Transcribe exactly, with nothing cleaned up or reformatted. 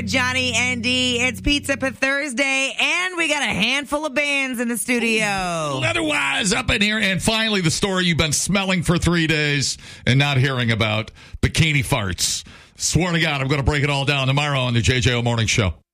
with Johnny and D. It's Pizza for Thursday, and we got a handful of bands in the studio. Otherwise, up in here, and finally the story you've been smelling for three days and not hearing about, bikini farts. Swear to God, I'm going to break it all down tomorrow on the J J O Morning Show.